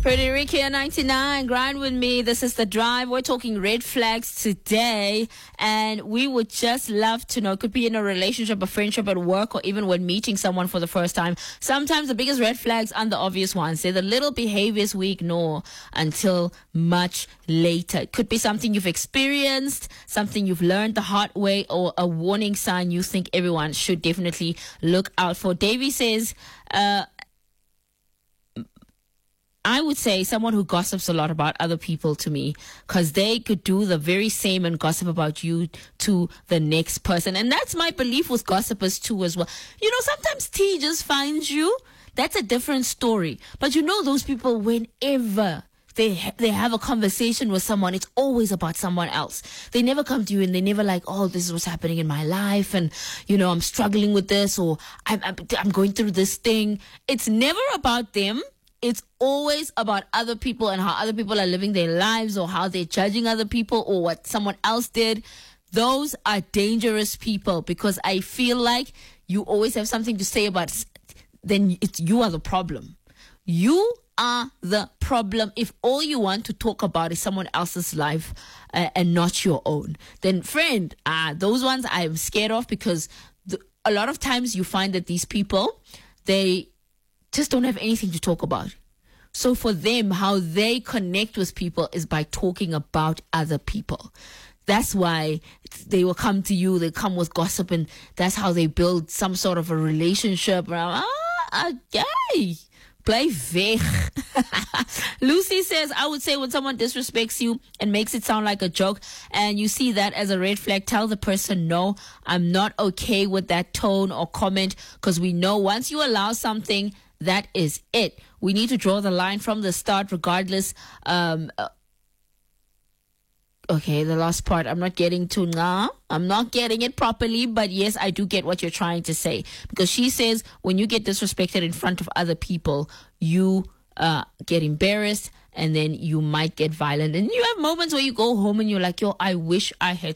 Pretty Ricky at 99, grind with me. This is The Drive. We're talking red flags today, and we would just love to know. It could be in a relationship, a friendship, at work, or even when meeting someone for the first time. Sometimes the biggest red flags aren't the obvious ones. They're the little behaviors we ignore until much later. It could be something you've experienced, something you've learned the hard way, or a warning sign you think everyone should definitely look out for. Davey says, I would say someone who gossips a lot about other people to me, because they could do the very same and gossip about you to the next person. And that's my belief with gossipers too as well. You know, sometimes T just finds you. That's a different story. But you know those people, whenever they have a conversation with someone, it's always about someone else. They never come to you and they never like, oh, this is what's happening in my life, and you know, I'm struggling with this, or I'm going through this thing. It's never about them. It's always about other people and how other people are living their lives, or how they're judging other people, or what someone else did. Those are dangerous people, because I feel like you always have something to say about, then you are the problem. You are the problem. If all you want to talk about is someone else's life and not your own, then friend, those ones I'm scared of, because a lot of times you find that these people, they just don't have anything to talk about. So for them, how they connect with people is by talking about other people. That's why they will come to you, they come with gossip, and that's how they build some sort of a relationship. Okay, play weg. Lucy says, I would say when someone disrespects you and makes it sound like a joke, and you see that as a red flag, tell the person, no, I'm not okay with that tone or comment, because we know once you allow something, that is it. We need to draw the line from the start, regardless. Okay, the last part, I'm not getting to now. I'm not getting it properly, but yes, I do get what you're trying to say. Because she says when you get disrespected in front of other people, you get embarrassed, and then you might get violent. And you have moments where you go home and you're like, yo, I wish I had